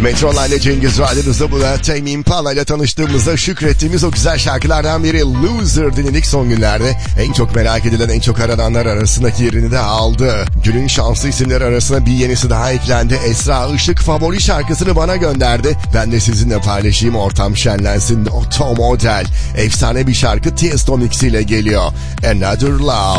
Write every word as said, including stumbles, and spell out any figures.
Metroline ile Cengiz Radyo'da bu da Tame Impala ile tanıştığımızda şükrettiğimiz o güzel şarkılardan biri Loser dinledik son günlerde. En çok merak edilen, en çok arananlar arasındaki yerini de aldı. Günün şanslı isimleri arasına bir yenisi daha eklendi. Esra Işık favori şarkısını bana gönderdi. Ben de sizinle paylaşayım, ortam şenlensin. Otomodel. Efsane bir şarkı Tiesto Mix ile geliyor. Another Love.